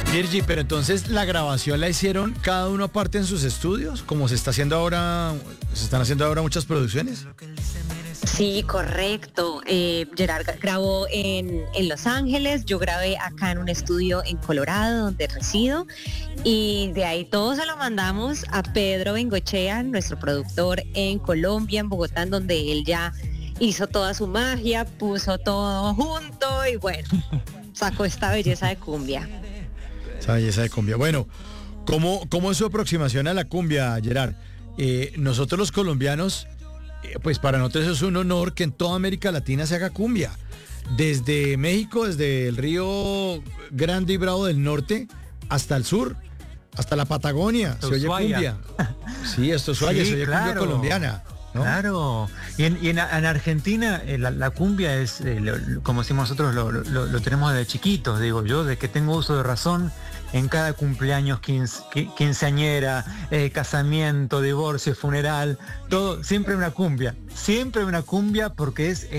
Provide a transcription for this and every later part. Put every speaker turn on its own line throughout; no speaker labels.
Virgi, pero entonces la grabación la hicieron cada uno aparte en sus estudios, como se está haciendo ahora, se están haciendo ahora muchas producciones.
Sí, correcto. Gerard grabó en Los Ángeles, yo grabé acá en un estudio en Colorado, donde resido, y de ahí todo se lo mandamos a Pedro Bengochea, nuestro productor en Colombia, en Bogotá, en donde él ya hizo toda su magia, puso todo junto y bueno, sacó esta belleza de cumbia.
Esa belleza de cumbia. Bueno, ¿cómo es su aproximación a la cumbia, Gerard? Nosotros los colombianos, pues para nosotros es un honor que en toda América Latina se haga cumbia. Desde México, desde el Río Grande y Bravo del norte hasta el sur, hasta la Patagonia, se oye cumbia. Sí, esto es Ushuaia,
Sí,
se oye cumbia
claro.
colombiana, ¿no?
Claro, y en Argentina la cumbia es, como decimos nosotros, lo tenemos desde chiquitos, digo yo, de que tengo uso de razón, en cada cumpleaños, quinceañera, casamiento, divorcio, funeral, todo, siempre una cumbia porque es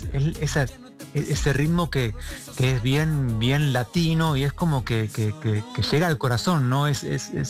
ese ritmo que es bien latino y es como que llega al corazón, ¿no? Es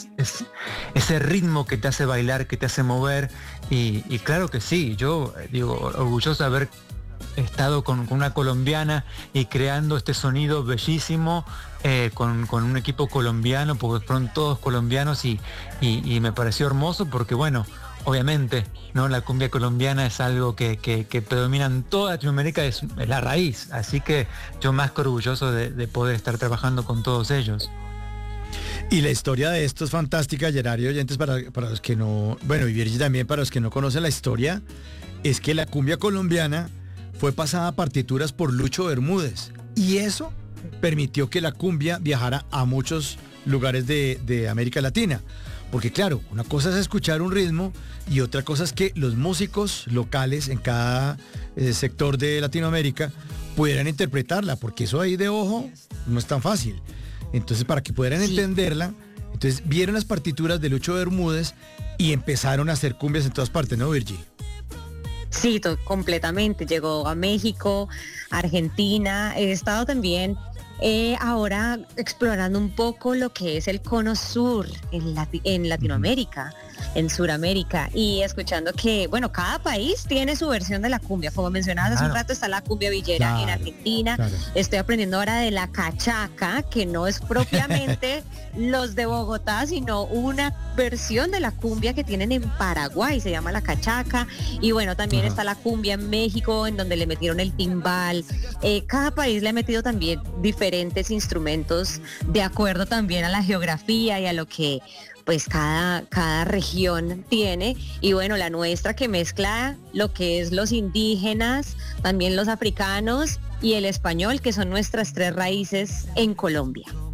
ese ritmo que te hace bailar, que te hace mover y claro que sí, yo digo, orgulloso de haber estado con una colombiana y creando este sonido bellísimo con un equipo colombiano, porque fueron todos colombianos y me pareció hermoso porque bueno, obviamente, ¿no? La cumbia colombiana es algo que predomina en toda Latinoamérica, es la raíz, así que yo más que orgulloso de poder estar trabajando con todos ellos.
Y la historia de esto es fantástica, Gerard y oyentes, para los que no, bueno, y Virgi también, para los que no conocen la historia, es que la cumbia colombiana fue pasada a partituras por Lucho Bermúdez, y eso permitió que la cumbia viajara a muchos lugares de América Latina. Porque claro, una cosa es escuchar un ritmo y otra cosa es que los músicos locales en cada sector de Latinoamérica pudieran interpretarla, porque eso ahí de ojo no es tan fácil. Entonces, para que pudieran entenderla, entonces vieron las partituras de Lucho Bermúdez y empezaron a hacer cumbias en todas partes, ¿no, Virgi?
Sí, completamente. Llegó a México, Argentina. He estado también ahora explorando un poco lo que es el cono sur en Latinoamérica, en Suramérica, y escuchando que, bueno, cada país tiene su versión de la cumbia. Como mencionabas hace un rato, está la cumbia villera en Argentina. Claro. Estoy aprendiendo ahora de la cachaca, que no es propiamente los de Bogotá, sino una versión de la cumbia que tienen en Paraguay, se llama la cachaca. Y bueno, también está la cumbia en México, en donde le metieron el timbal. Cada país le ha metido también diferentes instrumentos de acuerdo también a la geografía y a lo que pues cada región tiene. Y bueno, la nuestra que mezcla lo que es los indígenas, también los africanos y el español, que son nuestras tres raíces en Colombia.